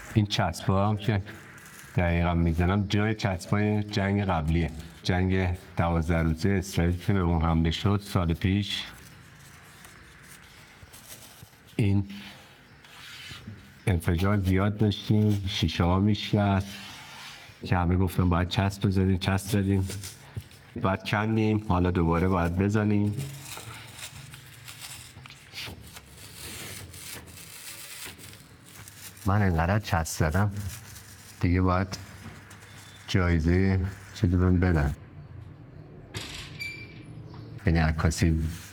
این چسبا هم که دقیقا میزنم جای چسبای جنگ قبلیه، جنگ 12 روزه اسرائیل که به اون حمله شد سال پیش. این انفجار زیاد داشتیم، شیشه ها میشکست که همه گفتم باید چسب بزنیم، چسب زدیم، بعد کندیم، حالا دوباره باید بزنیم. من انقدر چسب زدم دیگه باید جایزه چیزی بهم بدن، یعنی عکاسی